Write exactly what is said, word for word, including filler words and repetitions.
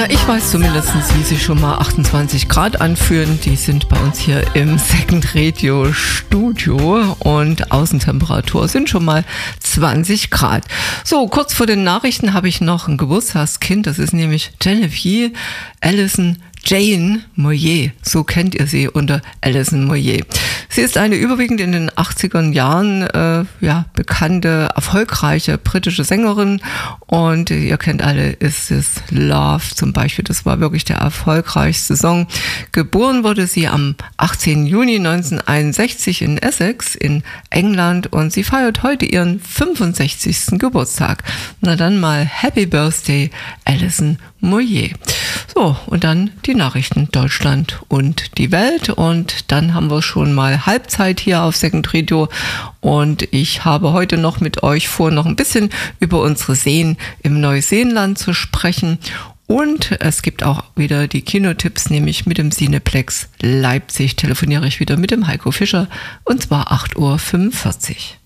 Ich weiß zumindest, wie sich schon mal achtundzwanzig Grad anfühlen. Die sind bei uns hier im Second Radio Studio und Außentemperatur sind schon mal zwanzig Grad. So, kurz vor den Nachrichten habe ich noch ein Geburtstagskind. Das ist nämlich Genevieve Allison Jane Moyer, so kennt ihr sie unter Alison Moyer. Sie ist eine überwiegend in den achtziger Jahren äh, ja, bekannte, erfolgreiche britische Sängerin und ihr kennt alle Is This Love zum Beispiel, das war wirklich der erfolgreichste Song. Geboren wurde sie am achtzehnten Juni neunzehnhunderteinundsechzig in Essex in England und sie feiert heute ihren fünfundsechzigsten Geburtstag. Na dann mal Happy Birthday Alison Moyer. So, und dann die Nachrichten Deutschland und die Welt und dann haben wir schon mal Halbzeit hier auf Second Radio und ich habe heute noch mit euch vor, noch ein bisschen über unsere Seen im Neuseeland zu sprechen und es gibt auch wieder die Kinotipps, nämlich mit dem Cineplex Leipzig telefoniere ich wieder mit dem Heiko Fischer und zwar acht Uhr fünfundvierzig.